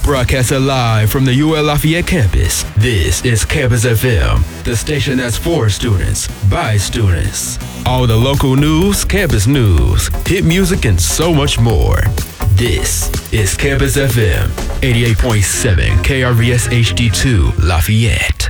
Broadcasting live from the UL Lafayette campus, this is Campus FM, the station that's for students, by students. All the local news, campus news, hit music, and so much more. This is Campus FM, 88.7 KRVS HD2 Lafayette.